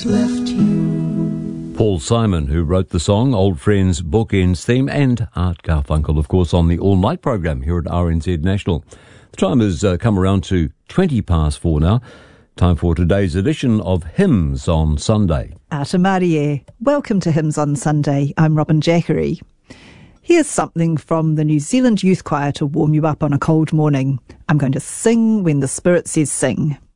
has left you. Paul Simon, who wrote the song, Old Friends Bookends theme, and Art Garfunkel, of course, on the all-night program here at RNZ National. The time has come around to 4:20 now. Time for today's edition of Hymns on Sunday. Ata Marie, welcome to Hymns on Sunday. I'm Robin Jackery. Here's something from the New Zealand Youth Choir to warm you up on a cold morning. I'm going to sing when the Spirit says sing.